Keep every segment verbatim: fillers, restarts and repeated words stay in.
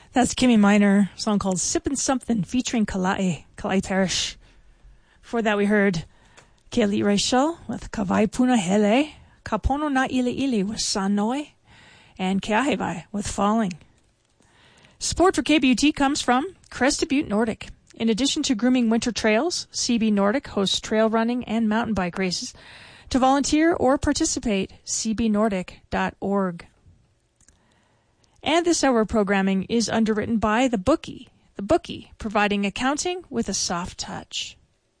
That's Kimmy Minor, a song called Sippin' Something featuring Kalai, Kalai Parish. Before that we heard Kelly Rachel with Kawai Puna Hele, Kapono na Ili Ili with Sanoi, and Keahevai with Falling. Support for K B U T comes from Crested Butte Nordic. In addition to grooming winter trails, C B Nordic hosts trail running and mountain bike races. To volunteer or participate, c b nordic dot org. And this hour of programming is underwritten by The Bookie. The Bookie, providing accounting with a soft touch.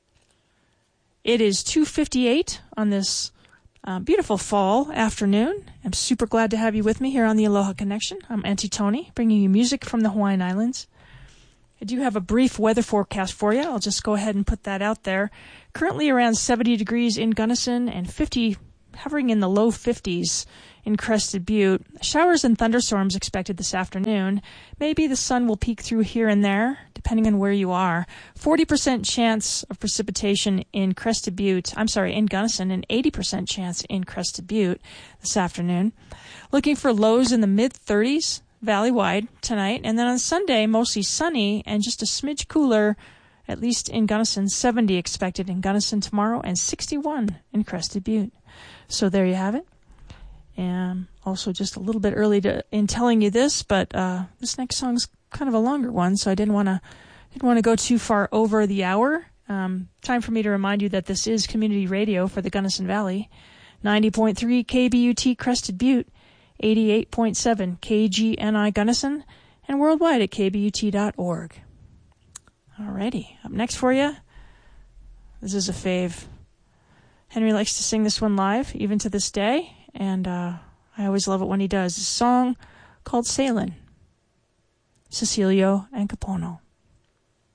It is two fifty-eight on this uh, beautiful fall afternoon. I'm super glad to have you with me here on the Aloha Connection. I'm Auntie Tony, bringing you music from the Hawaiian Islands. I do have a brief weather forecast for you. I'll just go ahead and put that out there. Currently around seventy degrees in Gunnison and fifty, hovering in the low fifties in Crested Butte. Showers and thunderstorms expected this afternoon. Maybe the sun will peek through here and there, depending on where you are. forty percent chance of precipitation in Crested Butte. I'm sorry, in Gunnison, and eighty percent chance in Crested Butte this afternoon. Looking for lows in the mid-thirties, valley-wide tonight. And then on Sunday, mostly sunny and just a smidge cooler, at least in Gunnison. seventy expected in Gunnison tomorrow and sixty-one in Crested Butte. So there you have it. And also just a little bit early to, in telling you this, but uh, this next song's kind of a longer one, so I didn't want to didn't want to go too far over the hour. Um, time for me to remind you that this is community radio for the Gunnison Valley. ninety point three K B U T Crested Butte, eighty-eight point seven K G N I Gunnison, and worldwide at k b u t dot org. Alrighty, up next for you, this is a fave. Henry likes to sing this one live, even to this day. And uh, I always love it when he does. A song called Sailin'. Cecilio and Capono.